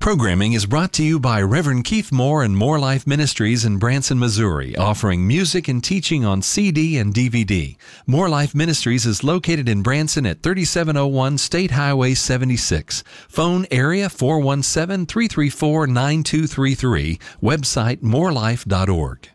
Programming is brought to you by Reverend Keith Moore and More Life Ministries in Branson, Missouri, offering music and teaching on CD and DVD. More Life Ministries is located in Branson at 3701 State Highway 76. Phone area 417-334-9233. Website morelife.org.